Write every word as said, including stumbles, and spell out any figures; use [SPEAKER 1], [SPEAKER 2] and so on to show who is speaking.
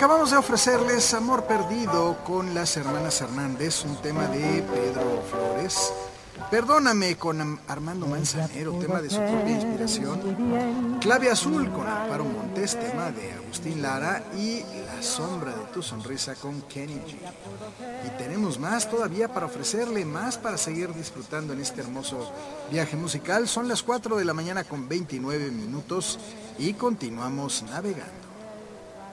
[SPEAKER 1] acabamos de ofrecerles Amor Perdido con las hermanas Hernández, un tema de Pedro Flores. Perdóname con Armando Manzanero, tema de su propia inspiración. Clave Azul con Amparo Montes, tema de Agustín Lara. Y La Sombra de tu Sonrisa con Kenny G. Y tenemos más todavía para ofrecerle, más para seguir disfrutando en este hermoso viaje musical. Son las cuatro de la mañana con veintinueve minutos y continuamos navegando.